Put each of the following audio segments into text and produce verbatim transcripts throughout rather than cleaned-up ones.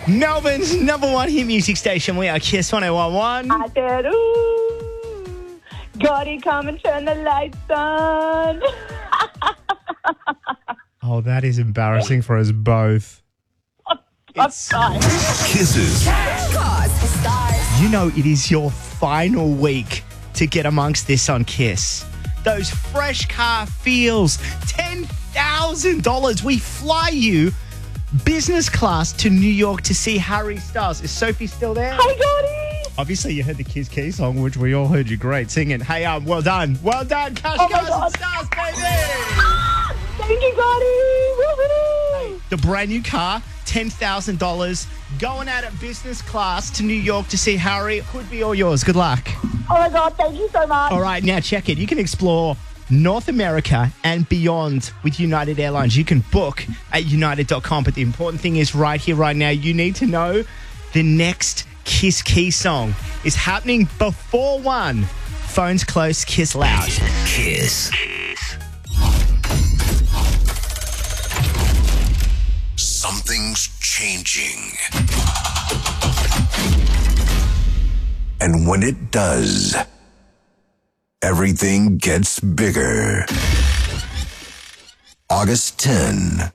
Melbourne's number one hit music station. We are Kiss one oh one one. I said, ooh, Gotti, come and turn the lights on. Oh, that is embarrassing for us both. It's Kisses. You know it is your final week to get amongst this on Kiss. Those fresh car feels, ten thousand dollars. We fly you business class to New York to see Harry Styles. Is Sophie still there? Hi, Gotti. Obviously, you heard the Kiss Key song, which we all heard you great singing. Hey, um, well done. Well done, Cash Oh, Cars my and God. Stars, baby. Ah, thank you, Gotti. Woo-hoo. The brand new car, ten thousand dollars. Going out at business class to New York to see Harry. Could be all yours. Good luck. Oh, my God. Thank you so much. All right, now check it. You can explore North America and beyond with United Airlines. You can book at united dot com. But the important thing is right here, right now, you need to know the next Kiss Key song is happening before one. Phones close, Kiss loud. Kiss. Something's changing. And when it does, everything gets bigger. August tenth.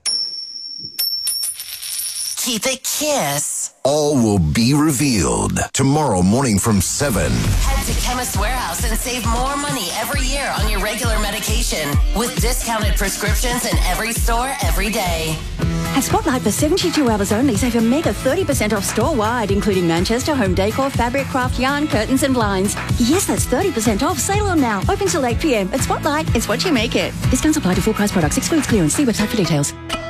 Keep it Kiss. All will be revealed tomorrow morning from seven. Head to Chemist Warehouse and save more money every year on your regular medication with discounted prescriptions in every store every day. At Spotlight for seventy-two hours only, save a mega thirty percent off store-wide, including Manchester, home decor, fabric, craft, yarn, curtains and blinds. Yes, that's thirty percent off. Sale on now. Open till eight p.m. At Spotlight, it's what you make it. Discounts apply to full price products. Excludes clearance. See website for details.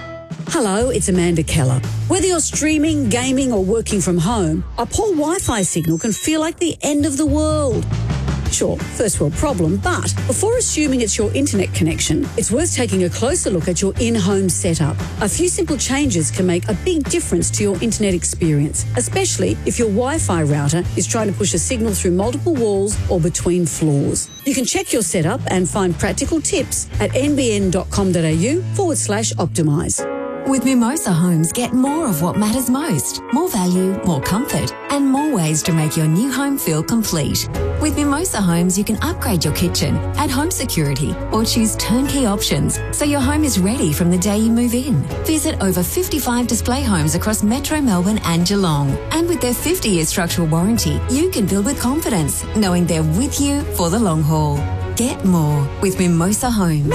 Hello, it's Amanda Keller. Whether you're streaming, gaming or working from home, a poor Wi-Fi signal can feel like the end of the world. Sure, first world problem, but before assuming it's your internet connection, it's worth taking a closer look at your in-home setup. A few simple changes can make a big difference to your internet experience, especially if your Wi-Fi router is trying to push a signal through multiple walls or between floors. You can check your setup and find practical tips at nbn.com.au forward slash optimise. With Mimosa Homes, get more of what matters most. More value, more comfort, and more ways to make your new home feel complete. With Mimosa Homes, you can upgrade your kitchen, add home security, or choose turnkey options so your home is ready from the day you move in. Visit over fifty-five display homes across Metro Melbourne and Geelong. And with their fifty-year structural warranty, you can build with confidence, knowing they're with you for the long haul. Get more with Mimosa Homes.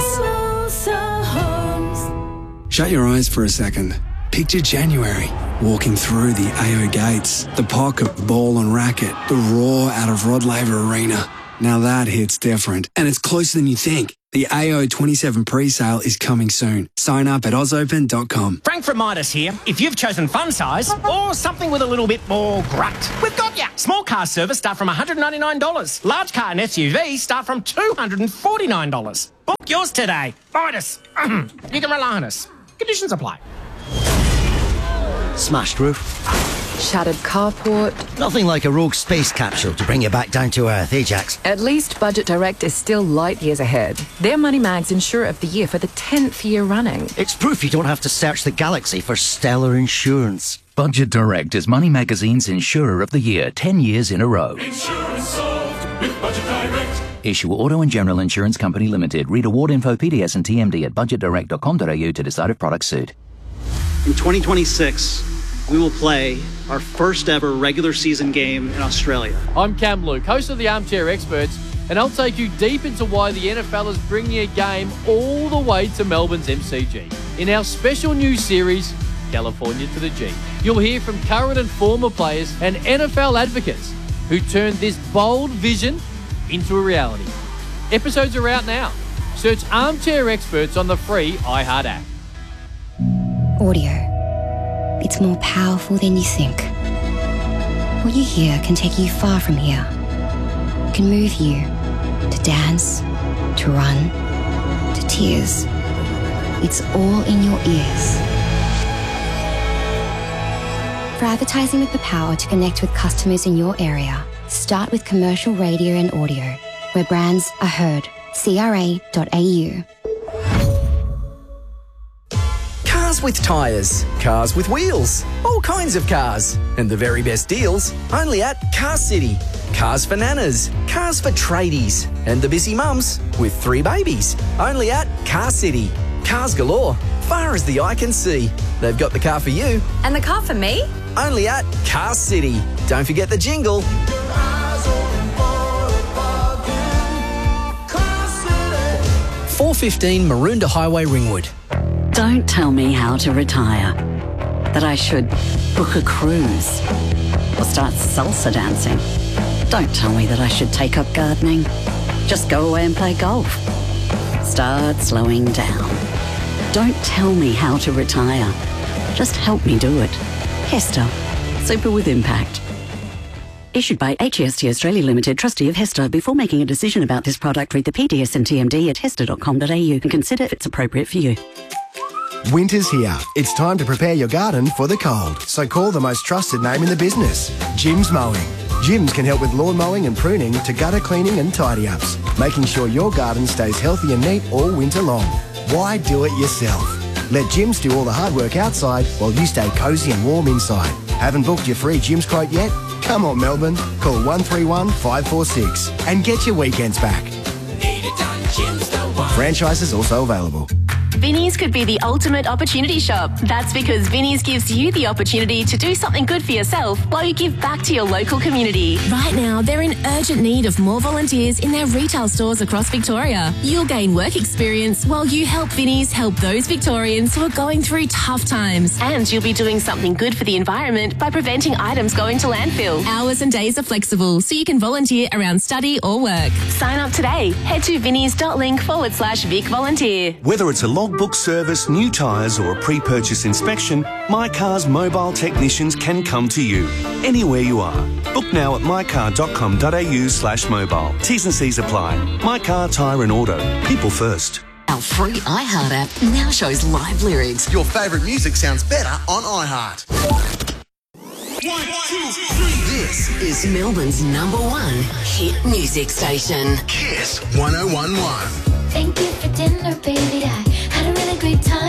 Mimosa Homes. Shut your eyes for a second. Picture January, walking through the A O gates, the pocket, ball and racket, the roar out of Rod Laver Arena. Now that hits different, and it's closer than you think. The A O twenty-seven pre-sale is coming soon. Sign up at oz open dot com. Frank from Midas here. If you've chosen fun size or something with a little bit more grunt, we've got ya. Small car service start from one hundred ninety-nine dollars. Large car and S U V start from two hundred forty-nine dollars. Book yours today. Midas. You can rely on us. Conditions apply. Smashed roof. Shattered carport. Nothing like a rogue space capsule to bring you back down to earth, Ajax. At least Budget Direct is still light years ahead. They're Money Mag's Insurer of the Year for the tenth year running. It's proof you don't have to search the galaxy for stellar insurance. Budget Direct is Money Magazine's Insurer of the Year ten years in a row. Insurance solved with Budget Direct. Issue Auto and General Insurance Company Limited. Read award info, P D S and T M D at budget direct dot com dot a u to decide if products suit. In twenty twenty-six, we will play our first ever regular season game in Australia. I'm Cam Luke, host of the Armchair Experts, and I'll take you deep into why the N F L is bringing a game all the way to Melbourne's M C G. In our special new series, California to the G, you'll hear from current and former players and N F L advocates who turned this bold vision into a reality. Episodes are out now. Search Armchair Experts on the free iHeart app. Audio. It's more powerful than you think. What you hear can take you far from here. It can move you to dance, to run, to tears. It's all in your ears. For advertising with the power to connect with customers in your area, start with commercial radio and audio, where brands are heard. C R A dot A U. Cars with tyres, cars with wheels, all kinds of cars. And the very best deals only at Car City. Cars for nanas, cars for tradies, and the busy mums with three babies. Only at Car City. Cars galore, far as the eye can see. They've got the car for you. And the car for me? Only at Car City. Don't forget the jingle. four fifteen Maroondah Highway, Ringwood. Don't tell me how to retire. That I should book a cruise or start salsa dancing. Don't tell me that I should take up gardening. Just go away and play golf. Start slowing down. Don't tell me how to retire. Just help me do it. Hester. Super with impact. Issued by H E S T Australia Limited, trustee of Hester. Before making a decision about this product, read the P D S and T M D at hester dot com dot a u and consider if it's appropriate for you. Winter's here. It's time to prepare your garden for the cold. So call the most trusted name in the business, Jim's Mowing. Jim's can help with lawn mowing and pruning to gutter cleaning and tidy-ups, making sure your garden stays healthy and neat all winter long. Why do it yourself? Let Jim's do all the hard work outside while you stay cosy and warm inside. Haven't booked your free Jim's quote yet? Come on, Melbourne. Call one three one, five four six and get your weekends back. Need it done, Jim's the one. Franchises also available. Vinnie's could be the ultimate opportunity shop. That's because Vinnie's gives you the opportunity to do something good for yourself while you give back to your local community. Right now, they're in urgent need of more volunteers in their retail stores across Victoria. You'll gain work experience while you help Vinnie's help those Victorians who are going through tough times. And you'll be doing something good for the environment by preventing items going to landfill. Hours and days are flexible, so you can volunteer around study or work. Sign up today. Head to vinnies.link forward slash Vic Volunteer. Whether it's a logbook service, new tyres or a pre-purchase inspection, My Car's mobile technicians can come to you anywhere you are. Book now at mycar.com.au slash mobile. T's and C's apply. My Car, Tyre and Auto. People first. Our free iHeart app now shows live lyrics. Your favourite music sounds better on iHeart. One, two, three. This is Melbourne's number one hit music station. Kiss one oh one one. Thank you for dinner, baby. I had a really great time.